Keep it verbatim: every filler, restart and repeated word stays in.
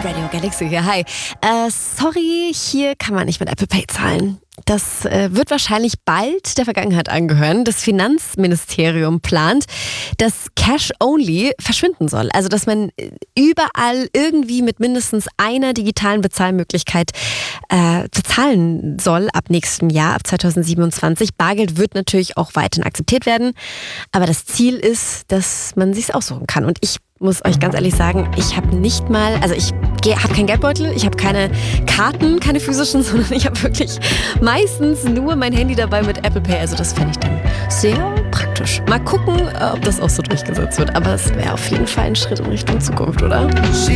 Radio Galaxy hier, hi. Äh, sorry, hier kann man nicht mit Apple Pay zahlen. Das äh, wird wahrscheinlich bald der Vergangenheit angehören. Das Finanzministerium plant, dass Cash-Only verschwinden soll. Also, dass man überall irgendwie mit mindestens einer digitalen Bezahlmöglichkeit äh, bezahlen soll ab nächstem Jahr, ab zweitausendsiebenundzwanzig. Bargeld wird natürlich auch weiterhin akzeptiert werden. Aber das Ziel ist, dass man sich's aussuchen kann. Und ich muss euch ganz ehrlich sagen, ich habe nicht mal, also ich habe keinen Geldbeutel, ich habe keine Karten, keine physischen, sondern ich habe wirklich meistens nur mein Handy dabei mit Apple Pay. Also das fände ich dann sehr praktisch. Mal gucken, ob das auch so durchgesetzt wird. Aber es wäre auf jeden Fall ein Schritt in Richtung Zukunft, oder?